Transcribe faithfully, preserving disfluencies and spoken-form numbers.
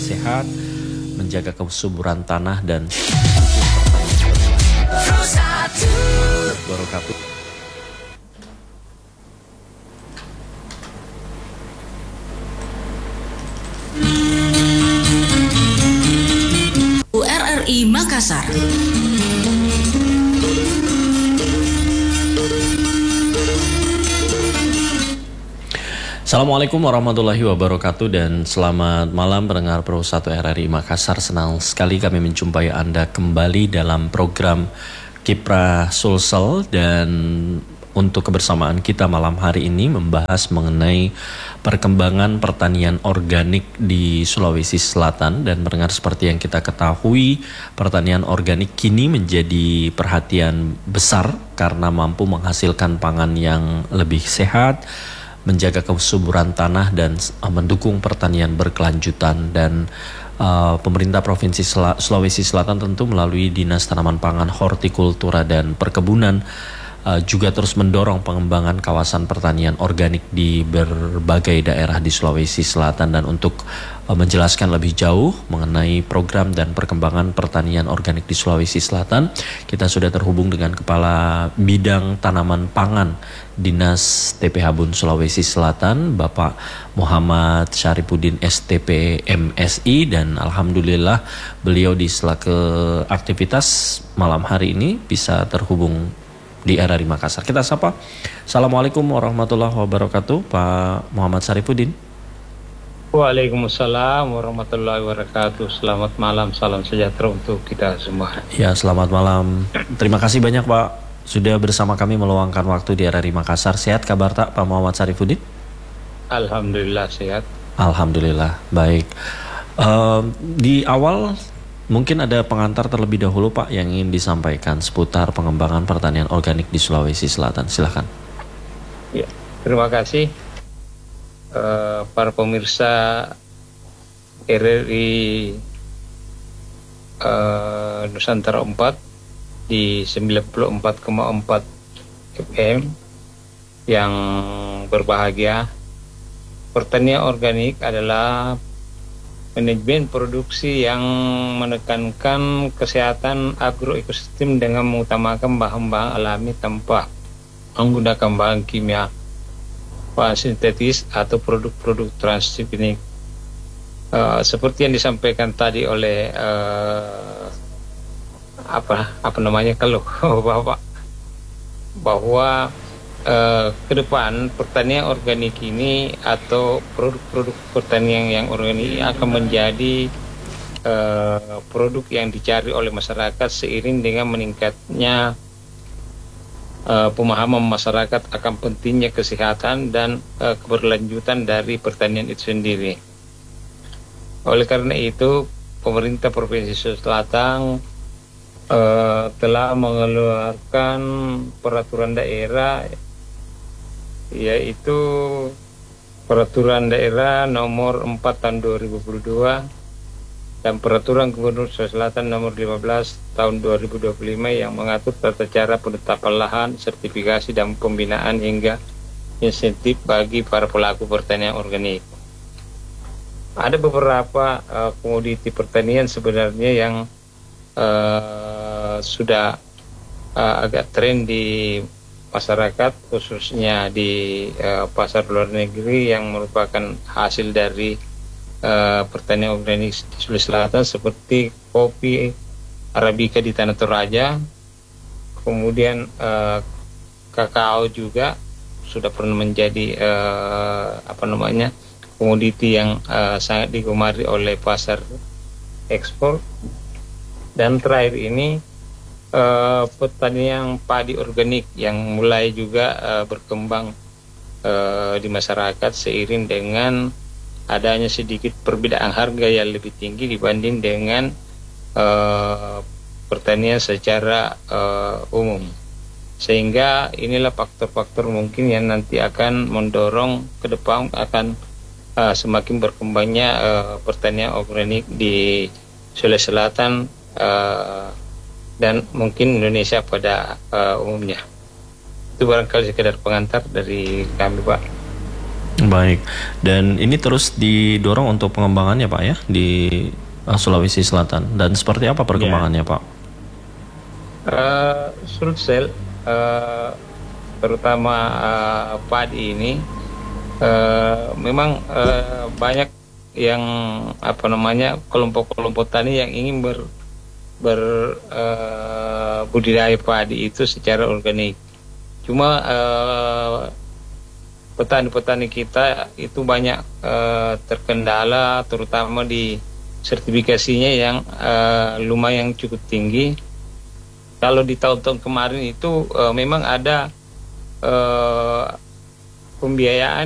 sehat, menjaga kesuburan tanah dan wabarakatuh. R R I Makassar. Assalamualaikum warahmatullahi wabarakatuh dan selamat malam pendengar Pro satu R R I Makassar. Senang sekali kami menjumpai Anda kembali dalam program Kiprah Sulsel, dan untuk kebersamaan kita malam hari ini membahas mengenai perkembangan pertanian organik di Sulawesi Selatan. Dan pendengar, seperti yang kita ketahui, pertanian organik kini menjadi perhatian besar karena mampu menghasilkan pangan yang lebih sehat, menjaga kesuburan tanah dan uh, mendukung pertanian berkelanjutan. Dan uh, pemerintah Provinsi Sel- Sulawesi Selatan tentu melalui Dinas Tanaman Pangan, Hortikultura dan Perkebunan uh, juga terus mendorong pengembangan kawasan pertanian organik di berbagai daerah di Sulawesi Selatan. Dan untuk uh, menjelaskan lebih jauh mengenai program dan perkembangan pertanian organik di Sulawesi Selatan, kita sudah terhubung dengan Kepala Bidang Tanaman Pangan Dinas T P H Bun Sulawesi Selatan, Bapak Muhammad Syaripuddin S T P M Si, dan alhamdulillah beliau di sela aktivitas malam hari ini bisa terhubung di R R I Makassar. Kita sapa. Assalamualaikum warahmatullahi wabarakatuh, Pak Muhammad Syaripuddin. Waalaikumsalam warahmatullahi wabarakatuh. Selamat malam, salam sejahtera untuk kita semua. Ya, selamat malam. Terima kasih banyak Pak sudah bersama kami meluangkan waktu di R R I Makassar. Sehat kabar tak Pak Muhammad Syaripuddin? Alhamdulillah sehat. Alhamdulillah, baik. Uh, di awal mungkin ada pengantar terlebih dahulu Pak yang ingin disampaikan seputar pengembangan pertanian organik di Sulawesi Selatan. Silahkan. Ya, terima kasih uh, para pemirsa R R I uh, Nusantara empat di sembilan puluh empat koma empat F M yang berbahagia. Pertanian organik adalah manajemen produksi yang menekankan kesehatan agroekosistem dengan mengutamakan bahan-bahan alami tanpa menggunakan bahan kimia, bahan sintetis atau produk-produk transgenik. Uh, seperti yang disampaikan tadi oleh uh, apa apa namanya kalau bapak bahwa eh, ke depan pertanian organik ini atau produk-produk pertanian yang organik akan menjadi eh, produk yang dicari oleh masyarakat seiring dengan meningkatnya eh, pemahaman masyarakat akan pentingnya kesehatan dan eh, keberlanjutan dari pertanian itu sendiri. Oleh karena itu, pemerintah Provinsi Sulawesi Selatan Uh, telah mengeluarkan peraturan daerah, yaitu peraturan daerah nomor empat tahun dua ribu dua puluh dua dan peraturan Gubernur Sulawesi Selatan nomor lima belas tahun dua ribu dua puluh lima yang mengatur tata cara penetapan lahan, sertifikasi dan pembinaan hingga insentif bagi para pelaku pertanian organik. Ada beberapa uh, komoditi pertanian sebenarnya yang Uh, sudah uh, agak tren di masyarakat, khususnya di uh, pasar luar negeri, yang merupakan hasil dari uh, pertanian organik di Sulawesi Selatan, seperti kopi Arabica di Tanah Toraja, kemudian uh, kakao juga sudah pernah menjadi uh, apa namanya komoditi yang uh, sangat digemari oleh pasar ekspor. Dan terakhir ini uh, pertanian padi organik yang mulai juga uh, berkembang uh, di masyarakat seiring dengan adanya sedikit perbedaan harga yang lebih tinggi dibanding dengan uh, pertanian secara uh, umum. Sehingga inilah faktor-faktor mungkin yang nanti akan mendorong ke depan akan uh, semakin berkembangnya uh, pertanian organik di Sulawesi Selatan Uh, dan mungkin Indonesia pada uh, umumnya. Itu barangkali sekedar pengantar dari kami, Pak. Baik, dan ini terus didorong untuk pengembangannya Pak ya di uh, Sulawesi Selatan. Dan seperti apa perkembangannya Pak? Uh, Sulsel, uh, terutama uh, padi ini, uh, memang uh, banyak yang apa namanya kelompok-kelompok tani yang ingin ber, ber uh, budidaya padi itu secara organik. Cuma uh, petani-petani kita itu banyak uh, terkendala, terutama di sertifikasinya yang uh, lumayan cukup tinggi. Kalau di tahun-tahun kemarin itu uh, memang ada uh, pembiayaan